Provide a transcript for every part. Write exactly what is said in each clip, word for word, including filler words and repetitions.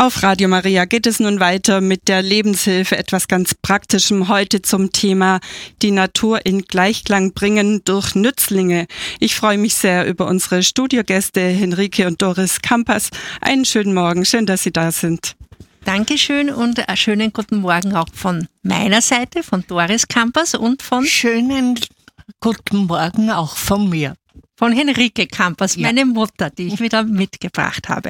Auf Radio Maria geht es nun weiter mit der Lebenshilfe, etwas ganz Praktischem heute zum Thema die Natur in Gleichklang bringen durch Nützlinge. Ich freue mich sehr über unsere Studiogäste Henrike und Doris Kampas. Einen schönen Morgen, schön, dass Sie da sind. Dankeschön und einen schönen guten Morgen auch von meiner Seite, von Doris Kampas und von... Schönen guten Morgen auch von mir. Von Henrike Kampas, ja. Meine Mutter, die ich wieder mitgebracht habe.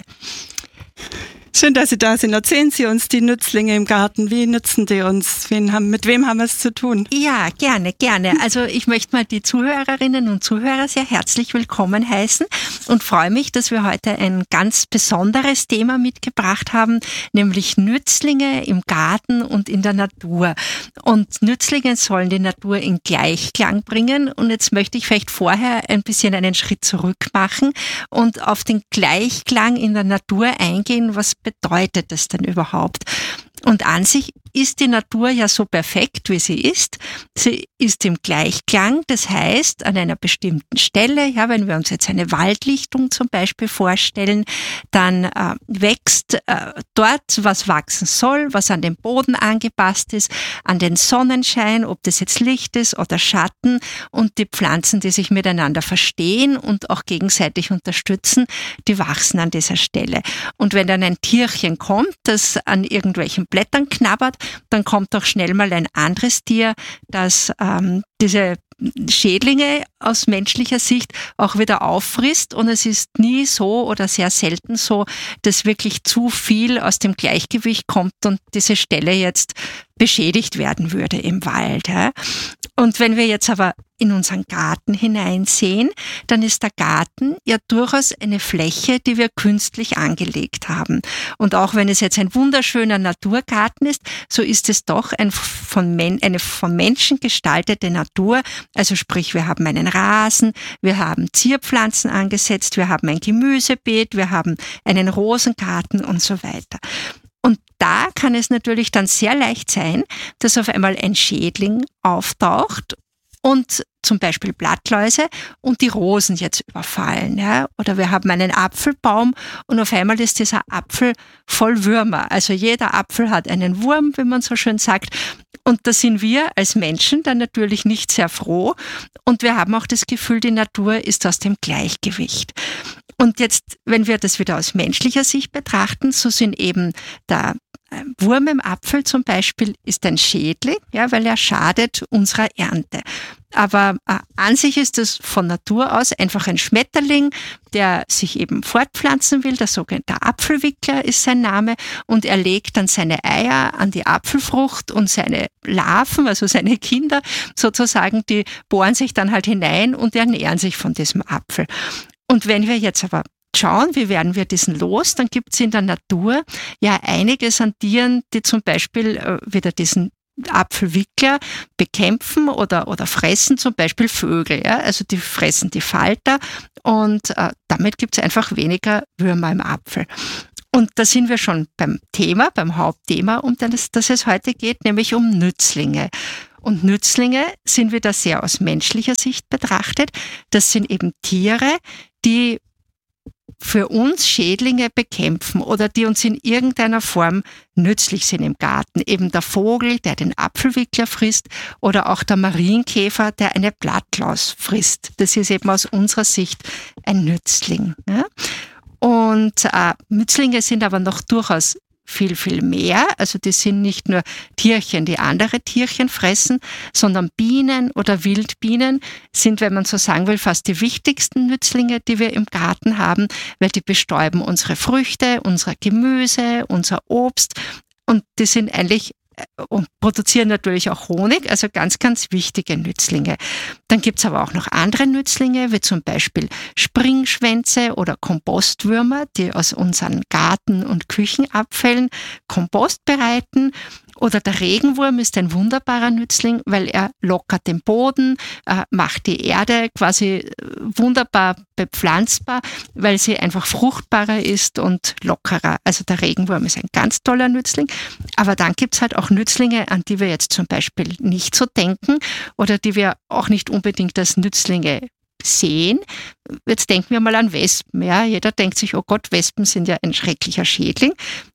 Schön, dass Sie da sind. Erzählen Sie uns die Nützlinge im Garten. Wie nützen die uns? Wen haben, mit wem haben wir es zu tun? Ja, gerne, gerne. Also ich möchte mal die Zuhörerinnen und Zuhörer sehr herzlich willkommen heißen und freue mich, dass wir heute ein ganz besonderes Thema mitgebracht haben, nämlich Nützlinge im Garten und in der Natur. Und Nützlinge sollen die Natur in Gleichklang bringen. Und jetzt möchte ich vielleicht vorher ein bisschen einen Schritt zurück machen und auf den Gleichklang in der Natur eingehen. Was bedeutet das denn überhaupt? Und an sich ist die Natur ja so perfekt, wie sie ist. Sie ist im Gleichklang, das heißt, an einer bestimmten Stelle, ja, wenn wir uns jetzt eine Waldlichtung zum Beispiel vorstellen, dann äh, wächst äh, dort, was wachsen soll, was an den Boden angepasst ist, an den Sonnenschein, ob das jetzt Licht ist oder Schatten, und die Pflanzen, die sich miteinander verstehen und auch gegenseitig unterstützen, die wachsen an dieser Stelle. Und wenn dann ein Tierchen kommt, das an irgendwelchen Blättern knabbert, dann kommt auch schnell mal ein anderes Tier, das ähm, diese Schädlinge aus menschlicher Sicht auch wieder auffrisst, und es ist nie so oder sehr selten so, dass wirklich zu viel aus dem Gleichgewicht kommt und diese Stelle jetzt beschädigt werden würde im Wald. Ja. Und wenn wir jetzt aber in unseren Garten hineinsehen, dann ist der Garten ja durchaus eine Fläche, die wir künstlich angelegt haben. Und auch wenn es jetzt ein wunderschöner Naturgarten ist, so ist es doch ein von Men- eine von Menschen gestaltete Natur. Also sprich, wir haben einen Rasen, wir haben Zierpflanzen angesetzt, wir haben ein Gemüsebeet, wir haben einen Rosengarten und so weiter. Und da kann es natürlich dann sehr leicht sein, dass auf einmal ein Schädling auftaucht und zum Beispiel Blattläuse und die Rosen jetzt überfallen. Ja? Oder wir haben einen Apfelbaum und auf einmal ist dieser Apfel voll Würmer. Also jeder Apfel hat einen Wurm, wie man so schön sagt. Und da sind wir als Menschen dann natürlich nicht sehr froh. Und wir haben auch das Gefühl, die Natur ist aus dem Gleichgewicht. Und jetzt, wenn wir das wieder aus menschlicher Sicht betrachten, so sind eben der Wurm im Apfel zum Beispiel ist ein Schädling, ja, weil er schadet unserer Ernte. Aber äh, an sich ist es von Natur aus einfach ein Schmetterling, der sich eben fortpflanzen will. Der sogenannte Apfelwickler ist sein Name, und er legt dann seine Eier an die Apfelfrucht, und seine Larven, also seine Kinder sozusagen, die bohren sich dann halt hinein und ernähren sich von diesem Apfel. Und wenn wir jetzt aber schauen, wie werden wir diesen los, dann gibt es in der Natur ja einiges an Tieren, die zum Beispiel äh, wieder diesen Apfelwickler bekämpfen oder, oder fressen, zum Beispiel Vögel. Ja? Also die fressen die Falter, und äh, damit gibt es einfach weniger Würmer im Apfel. Und da sind wir schon beim Thema, beim Hauptthema, um das, das es heute geht, nämlich um Nützlinge. Und Nützlinge sind wieder sehr aus menschlicher Sicht betrachtet. Das sind eben Tiere, die für uns Schädlinge bekämpfen oder die uns in irgendeiner Form nützlich sind im Garten. Eben der Vogel, der den Apfelwickler frisst, oder auch der Marienkäfer, der eine Blattlaus frisst. Das ist eben aus unserer Sicht ein Nützling. Ja? Und äh, Nützlinge sind aber noch durchaus viel, viel mehr. Also die sind nicht nur Tierchen, die andere Tierchen fressen, sondern Bienen oder Wildbienen sind, wenn man so sagen will, fast die wichtigsten Nützlinge, die wir im Garten haben, weil die bestäuben unsere Früchte, unser Gemüse, unser Obst, und die sind eigentlich und produzieren natürlich auch Honig, also ganz, ganz wichtige Nützlinge. Dann gibt's aber auch noch andere Nützlinge, wie zum Beispiel Springschwänze oder Kompostwürmer, die aus unseren Garten- und Küchenabfällen Kompost bereiten. Oder der Regenwurm ist ein wunderbarer Nützling, weil er lockert den Boden, äh, macht die Erde quasi wunderbar bepflanzbar, weil sie einfach fruchtbarer ist und lockerer. Also der Regenwurm ist ein ganz toller Nützling. Aber dann gibt's halt auch Nützlinge, an die wir jetzt zum Beispiel nicht so denken oder die wir auch nicht unbedingt als Nützlinge sehen. Jetzt denken wir mal an Wespen. Ja, jeder denkt sich, oh Gott, Wespen sind ja ein schrecklicher Schädling.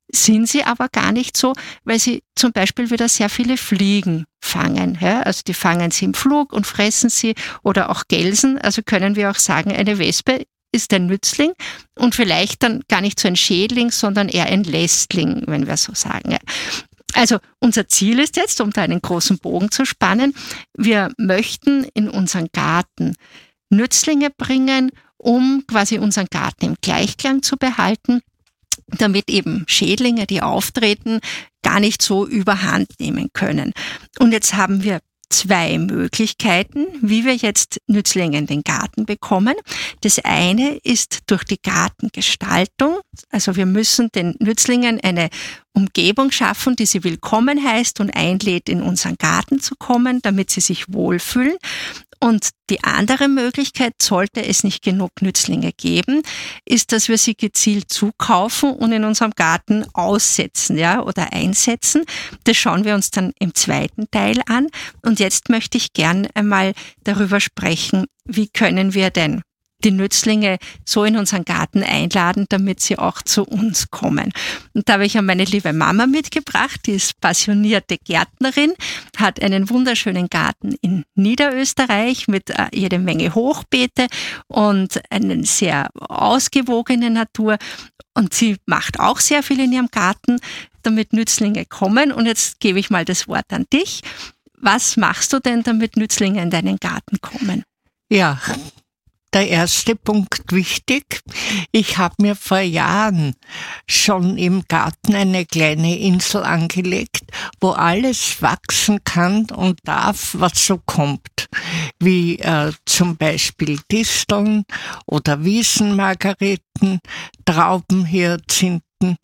sind sie aber gar nicht so, weil sie zum Beispiel wieder sehr viele Fliegen fangen. Ja? Also die fangen sie im Flug und fressen sie, oder auch Gelsen. Also können wir auch sagen, eine Wespe ist ein Nützling und vielleicht dann gar nicht so ein Schädling, sondern eher ein Lästling, wenn wir so sagen. Ja. Also unser Ziel ist jetzt, um da einen großen Bogen zu spannen, wir möchten in unseren Garten Nützlinge bringen, um quasi unseren Garten im Gleichklang zu behalten, damit eben Schädlinge, die auftreten, gar nicht so überhand nehmen können. Und jetzt haben wir zwei Möglichkeiten, wie wir jetzt Nützlinge in den Garten bekommen. Das eine ist durch die Gartengestaltung. Also wir müssen den Nützlingen eine Umgebung schaffen, die sie willkommen heißt und einlädt, in unseren Garten zu kommen, damit sie sich wohlfühlen. Und die andere Möglichkeit, sollte es nicht genug Nützlinge geben, ist, dass wir sie gezielt zukaufen und in unserem Garten aussetzen, ja, oder einsetzen. Das schauen wir uns dann im zweiten Teil an. Und jetzt möchte ich gern einmal darüber sprechen, wie können wir denn die Nützlinge so in unseren Garten einladen, damit sie auch zu uns kommen. Und da habe ich ja meine liebe Mama mitgebracht, die ist passionierte Gärtnerin, hat einen wunderschönen Garten in Niederösterreich mit äh, jede Menge Hochbeete und eine sehr ausgewogene Natur. Und sie macht auch sehr viel in ihrem Garten, damit Nützlinge kommen. Und jetzt gebe ich mal das Wort an dich. Was machst du denn, damit Nützlinge in deinen Garten kommen? Ja, der erste Punkt wichtig. Ich habe mir vor Jahren schon im Garten eine kleine Insel angelegt, wo alles wachsen kann und darf, was so kommt. Wie äh, zum Beispiel Disteln oder Wiesenmargariten, Traubenhyazinthen,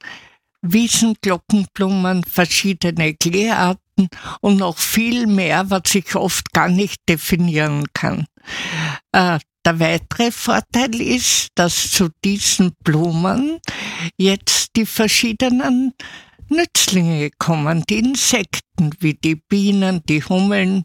Wiesenglockenblumen, verschiedene Kleearten und noch viel mehr, was ich oft gar nicht definieren kann. Äh, Der weitere Vorteil ist, dass zu diesen Blumen jetzt die verschiedenen Nützlinge kommen, die Insekten wie die Bienen, die Hummeln.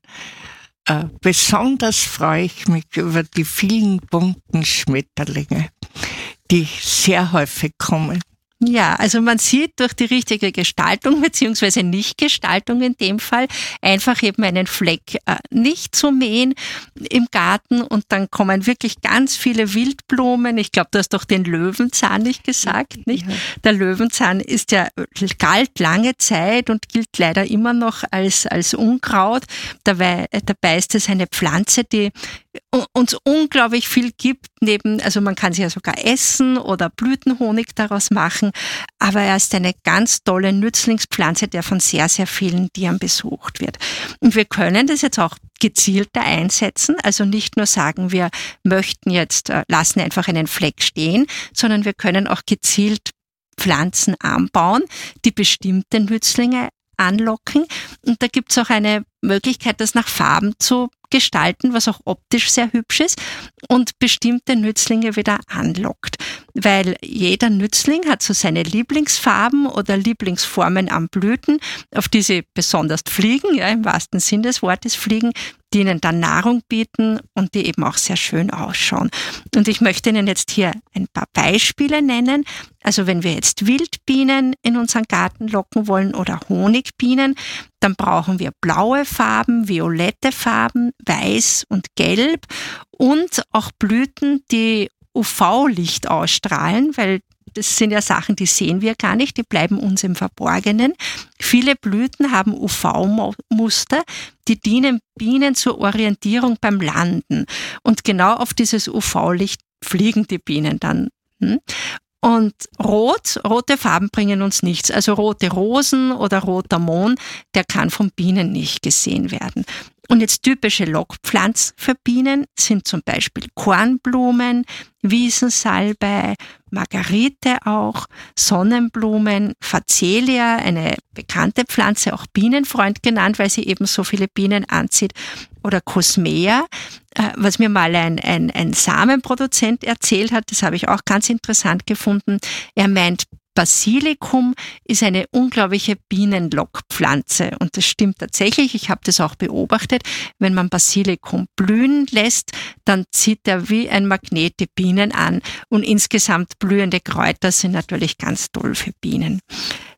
Äh, besonders freue ich mich über die vielen bunten Schmetterlinge, die sehr häufig kommen. Ja, also man sieht durch die richtige Gestaltung beziehungsweise Nichtgestaltung in dem Fall einfach eben einen Fleck äh, nicht zu mähen im Garten und dann kommen wirklich ganz viele Wildblumen. Ich glaube, du hast doch den Löwenzahn nicht gesagt, nicht? Ja. Der Löwenzahn ist ja galt lange Zeit und gilt leider immer noch als als Unkraut. Dabei, dabei ist es eine Pflanze, die uns unglaublich viel gibt, neben, also man kann sie ja sogar essen oder Blütenhonig daraus machen, aber er ist eine ganz tolle Nützlingspflanze, der von sehr, sehr vielen Tieren besucht wird. Und wir können das jetzt auch gezielter einsetzen, also nicht nur sagen, wir möchten jetzt, lassen einfach einen Fleck stehen, sondern wir können auch gezielt Pflanzen anbauen, die bestimmte Nützlinge anlocken. Und da gibt es auch eine Möglichkeit, das nach Farben zu gestalten, was auch optisch sehr hübsch ist und bestimmte Nützlinge wieder anlockt. Weil jeder Nützling hat so seine Lieblingsfarben oder Lieblingsformen an Blüten, auf die sie besonders fliegen, ja, im wahrsten Sinn des Wortes fliegen, die ihnen dann Nahrung bieten und die eben auch sehr schön ausschauen. Und ich möchte Ihnen jetzt hier ein paar Beispiele nennen. Also wenn wir jetzt Wildbienen in unseren Garten locken wollen oder Honigbienen, dann brauchen wir blaue Farben, violette Farben, weiß und gelb und auch Blüten, die U V-Licht ausstrahlen, weil das sind ja Sachen, die sehen wir gar nicht, die bleiben uns im Verborgenen. Viele Blüten haben U V-Muster, die dienen Bienen zur Orientierung beim Landen. Und genau auf dieses U V-Licht fliegen die Bienen dann. Und rot, rote Farben bringen uns nichts. Also rote Rosen oder roter Mohn, der kann von Bienen nicht gesehen werden. Und jetzt typische Lockpflanzen für Bienen sind zum Beispiel Kornblumen, Wiesensalbei, Margarite auch, Sonnenblumen, Facelia, eine bekannte Pflanze, auch Bienenfreund genannt, weil sie eben so viele Bienen anzieht, oder Cosmea, was mir mal ein, ein, ein Samenproduzent erzählt hat, das habe ich auch ganz interessant gefunden. Er meint, Basilikum ist eine unglaubliche Bienenlockpflanze und das stimmt tatsächlich. Ich habe das auch beobachtet. Wenn man Basilikum blühen lässt, dann zieht er wie ein Magnet die Bienen an und insgesamt blühende Kräuter sind natürlich ganz toll für Bienen.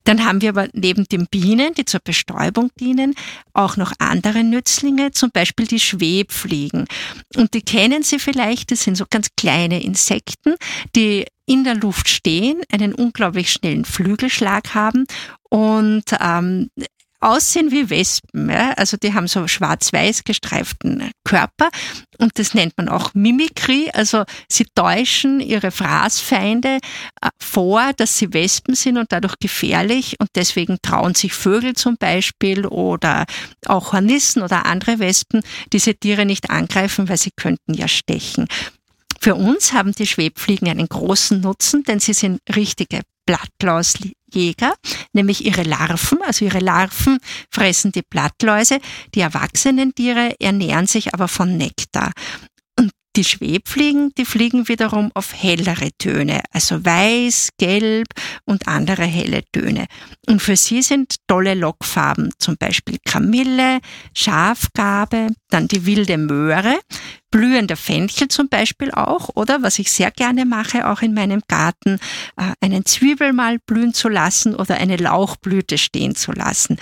Dann haben wir aber neben den Bienen, die zur Bestäubung dienen, auch noch andere Nützlinge, zum Beispiel die Schwebfliegen. Und die kennen Sie vielleicht, das sind so ganz kleine Insekten, die in der Luft stehen, einen unglaublich schnellen Flügelschlag haben und ähm, aussehen wie Wespen. Ja? Also die haben so schwarz-weiß gestreiften Körper und das nennt man auch Mimikrie. Also sie täuschen ihre Fraßfeinde äh, vor, dass sie Wespen sind und dadurch gefährlich, und deswegen trauen sich Vögel zum Beispiel oder auch Hornissen oder andere Wespen diese Tiere nicht angreifen, weil sie könnten ja stechen. Für uns haben die Schwebfliegen einen großen Nutzen, denn sie sind richtige Blattlausjäger, nämlich ihre Larven. Also ihre Larven fressen die Blattläuse. Die erwachsenen Tiere ernähren sich aber von Nektar. Und die Schwebfliegen, die fliegen wiederum auf hellere Töne, also weiß, gelb und andere helle Töne. Und für sie sind tolle Lockfarben, zum Beispiel Kamille, Schafgarbe, dann die wilde Möhre, blühender Fenchel zum Beispiel auch, oder was ich sehr gerne mache, auch in meinem Garten, äh, einen Zwiebel mal blühen zu lassen oder eine Lauchblüte stehen zu lassen.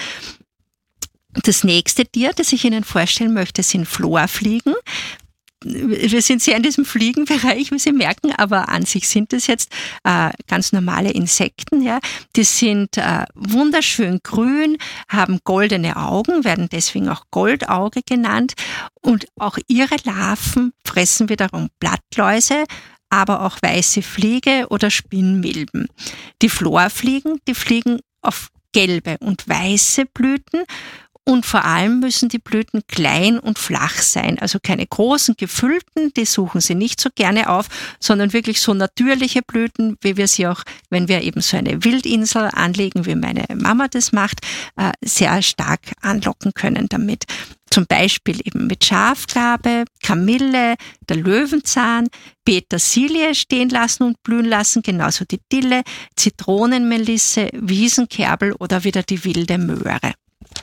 Das nächste Tier, das ich Ihnen vorstellen möchte, sind Florfliegen. Wir sind sehr in diesem Fliegenbereich, wie Sie merken, aber an sich sind es jetzt äh, ganz normale Insekten. Ja. Die sind äh, wunderschön grün, haben goldene Augen, werden deswegen auch Goldauge genannt, und auch ihre Larven fressen wiederum Blattläuse, aber auch weiße Fliege oder Spinnmilben. Die Florfliegen, die fliegen auf gelbe und weiße Blüten. Und vor allem müssen die Blüten klein und flach sein, also keine großen, gefüllten, die suchen sie nicht so gerne auf, sondern wirklich so natürliche Blüten, wie wir sie auch, wenn wir eben so eine Wildinsel anlegen, wie meine Mama das macht, sehr stark anlocken können damit. Zum Beispiel eben mit Schafgarbe, Kamille, der Löwenzahn, Petersilie stehen lassen und blühen lassen, genauso die Dille, Zitronenmelisse, Wiesenkerbel oder wieder die wilde Möhre.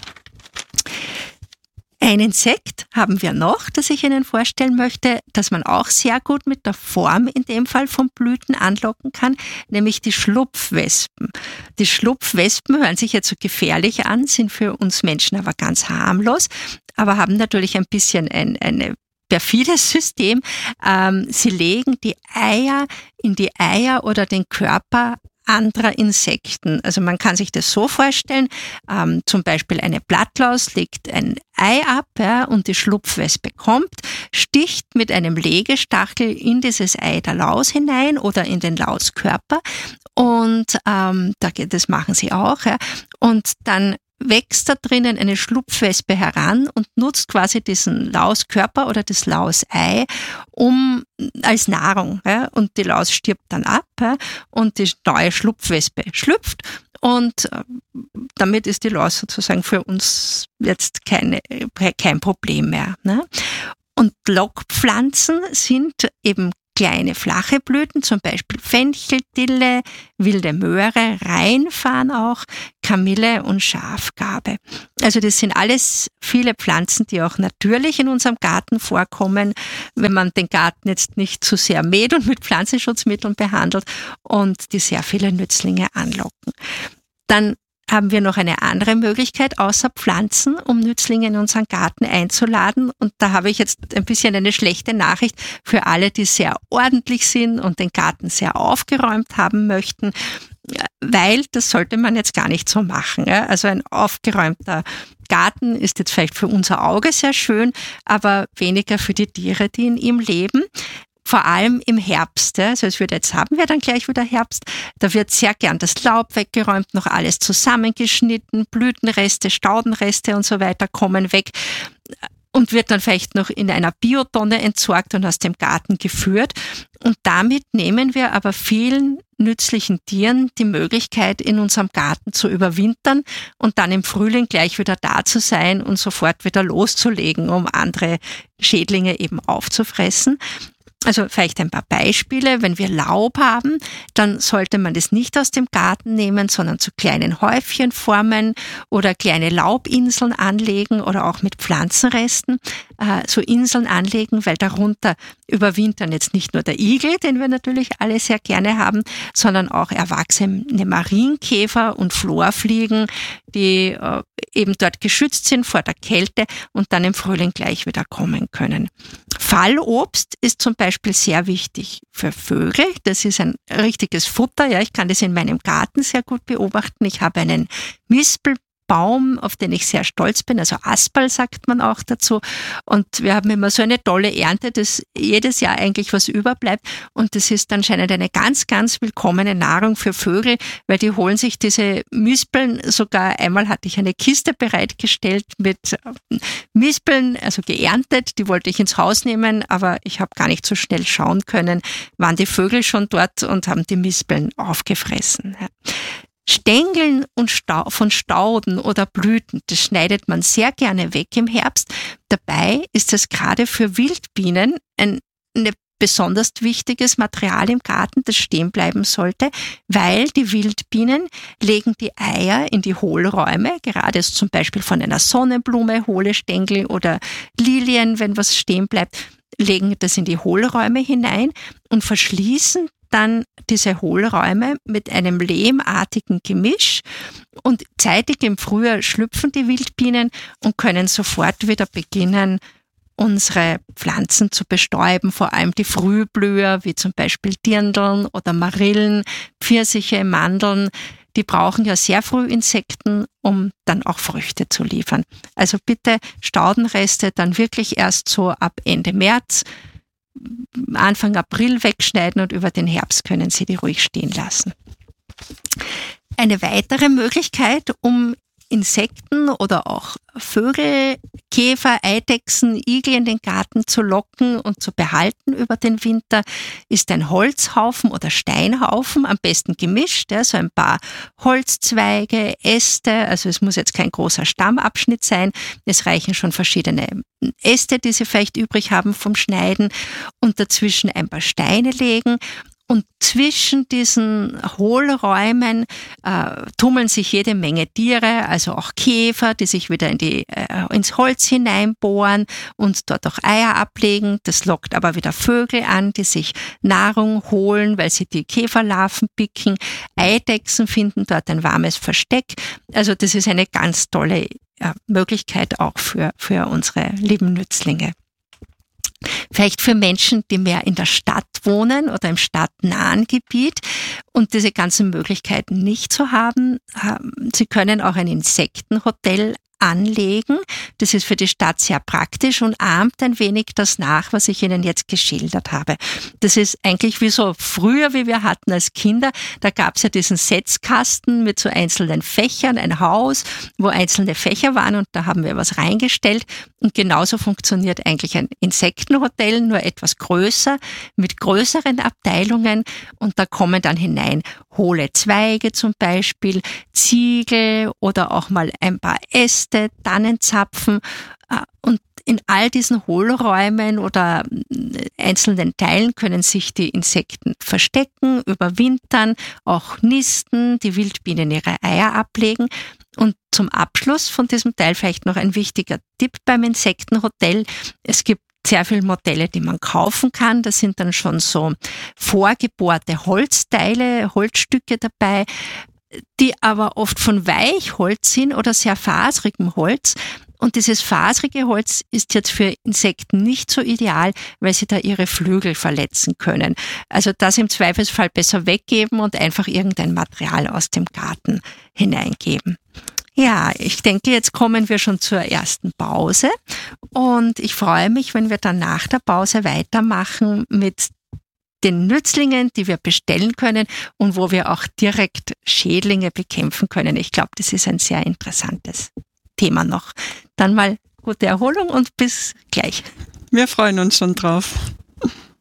Ein Insekt haben wir noch, das ich Ihnen vorstellen möchte, das man auch sehr gut mit der Form in dem Fall von Blüten anlocken kann, nämlich die Schlupfwespen. Die Schlupfwespen hören sich jetzt so gefährlich an, sind für uns Menschen aber ganz harmlos, aber haben natürlich ein bisschen ein, eine perfides System. Ähm, sie legen die Eier in die Eier oder den Körper anderer Insekten. Also man kann sich das so vorstellen, ähm, zum Beispiel eine Blattlaus legt ein Ei ab, ja, und die Schlupfwespe kommt, sticht mit einem Legestachel in dieses Ei der Laus hinein oder in den Lauskörper, und ähm, das machen sie auch, ja, und dann wächst da drinnen eine Schlupfwespe heran und nutzt quasi diesen Lauskörper oder das Lausei um als Nahrung. Ja, und die Laus stirbt dann ab, ja, und die neue Schlupfwespe schlüpft, und äh, damit ist die Laus sozusagen für uns jetzt keine, kein Problem mehr. Ne? Und Lockpflanzen sind eben kleine flache Blüten, zum Beispiel Fenchel, Dille, wilde Möhre, Rheinfarn auch, Kamille und Schafgarbe. Also das sind alles viele Pflanzen, die auch natürlich in unserem Garten vorkommen, wenn man den Garten jetzt nicht zu sehr mäht und mit Pflanzenschutzmitteln behandelt, und die sehr viele Nützlinge anlocken. Dann haben wir noch eine andere Möglichkeit außer Pflanzen, um Nützlinge in unseren Garten einzuladen. Und da habe ich jetzt ein bisschen eine schlechte Nachricht für alle, die sehr ordentlich sind und den Garten sehr aufgeräumt haben möchten, weil das sollte man jetzt gar nicht so machen. Also ein aufgeräumter Garten ist jetzt vielleicht für unser Auge sehr schön, aber weniger für die Tiere, die in ihm leben. Vor allem im Herbst, also es wird jetzt haben wir dann gleich wieder Herbst, da wird sehr gern das Laub weggeräumt, noch alles zusammengeschnitten, Blütenreste, Staudenreste und so weiter kommen weg und wird dann vielleicht noch in einer Biotonne entsorgt und aus dem Garten geführt. Und damit nehmen wir aber vielen nützlichen Tieren die Möglichkeit, in unserem Garten zu überwintern und dann im Frühling gleich wieder da zu sein und sofort wieder loszulegen, um andere Schädlinge eben aufzufressen. Also vielleicht ein paar Beispiele. Wenn wir Laub haben, dann sollte man das nicht aus dem Garten nehmen, sondern zu kleinen Häufchen formen oder kleine Laubinseln anlegen oder auch mit Pflanzenresten äh, so Inseln anlegen, weil darunter überwintern jetzt nicht nur der Igel, den wir natürlich alle sehr gerne haben, sondern auch erwachsene Marienkäfer und Florfliegen, die äh, eben dort geschützt sind vor der Kälte und dann im Frühling gleich wieder kommen können. Fallobst ist zum Beispiel sehr wichtig für Vögel. Das ist ein richtiges Futter. Ja, ich kann das in meinem Garten sehr gut beobachten. Ich habe einen Mispelbaum, auf den ich sehr stolz bin, also Asperl sagt man auch dazu. Und wir haben immer so eine tolle Ernte, dass jedes Jahr eigentlich was überbleibt. Und das ist anscheinend eine ganz, ganz willkommene Nahrung für Vögel, weil die holen sich diese Mispeln. Sogar einmal hatte ich eine Kiste bereitgestellt mit Mispeln, also geerntet. Die wollte ich ins Haus nehmen, aber ich habe gar nicht so schnell schauen können, waren die Vögel schon dort und haben die Mispeln aufgefressen. Stängeln und Stau, von Stauden oder Blüten, das schneidet man sehr gerne weg im Herbst. Dabei ist es gerade für Wildbienen ein eine besonders wichtiges Material im Garten, das stehen bleiben sollte, weil die Wildbienen legen die Eier in die Hohlräume, gerade zum Beispiel von einer Sonnenblume, hohle Stängel oder Lilien, wenn was stehen bleibt, legen das in die Hohlräume hinein und verschließen dann diese Hohlräume mit einem lehmartigen Gemisch und zeitig im Frühjahr schlüpfen die Wildbienen und können sofort wieder beginnen, unsere Pflanzen zu bestäuben, vor allem die Frühblüher, wie zum Beispiel Dirndln oder Marillen, Pfirsiche, Mandeln. Die brauchen ja sehr früh Insekten, um dann auch Früchte zu liefern. Also bitte Staudenreste dann wirklich erst so ab Ende März, Anfang April wegschneiden und über den Herbst können Sie die ruhig stehen lassen. Eine weitere Möglichkeit, um Insekten oder auch Vögel, Käfer, Eidechsen, Igel in den Garten zu locken und zu behalten über den Winter, ist ein Holzhaufen oder Steinhaufen, am besten gemischt, ja, so ein paar Holzzweige, Äste, also es muss jetzt kein großer Stammabschnitt sein, es reichen schon verschiedene Äste, die Sie vielleicht übrig haben vom Schneiden und dazwischen ein paar Steine legen. Und zwischen diesen Hohlräumen äh, tummeln sich jede Menge Tiere, also auch Käfer, die sich wieder in die, äh, ins Holz hineinbohren und dort auch Eier ablegen. Das lockt aber wieder Vögel an, die sich Nahrung holen, weil sie die Käferlarven picken. Eidechsen finden dort ein warmes Versteck. Also das ist eine ganz tolle äh, Möglichkeit auch für, für unsere lieben Nützlinge. Vielleicht für Menschen, die mehr in der Stadt wohnen oder im stadtnahen Gebiet und diese ganzen Möglichkeiten nicht so haben. Sie können auch ein Insektenhotel anlegen. Das ist für die Stadt sehr praktisch und ahmt ein wenig das nach, was ich Ihnen jetzt geschildert habe. Das ist eigentlich wie so früher, wie wir hatten als Kinder. Da gab es ja diesen Setzkasten mit so einzelnen Fächern, ein Haus, wo einzelne Fächer waren und da haben wir was reingestellt. Und genauso funktioniert eigentlich ein Insektenhotel, nur etwas größer, mit größeren Abteilungen und da kommen dann hinein hohle Zweige zum Beispiel, Ziegel oder auch mal ein paar Äste, Tannenzapfen und in all diesen Hohlräumen oder einzelnen Teilen können sich die Insekten verstecken, überwintern, auch nisten, die Wildbienen ihre Eier ablegen. Und zum Abschluss von diesem Teil vielleicht noch ein wichtiger Tipp beim Insektenhotel. Es gibt sehr viele Modelle, die man kaufen kann. Da sind dann schon so vorgebohrte Holzteile, Holzstücke dabei, die aber oft von Weichholz sind oder sehr faserigem Holz. Und dieses faserige Holz ist jetzt für Insekten nicht so ideal, weil sie da ihre Flügel verletzen können. Also das im Zweifelsfall besser weggeben und einfach irgendein Material aus dem Garten hineingeben. Ja, ich denke, jetzt kommen wir schon zur ersten Pause und ich freue mich, wenn wir dann nach der Pause weitermachen mit den Nützlingen, die wir bestellen können und wo wir auch direkt Schädlinge bekämpfen können. Ich glaube, das ist ein sehr interessantes Thema noch. Dann mal gute Erholung und bis gleich. Wir freuen uns schon drauf.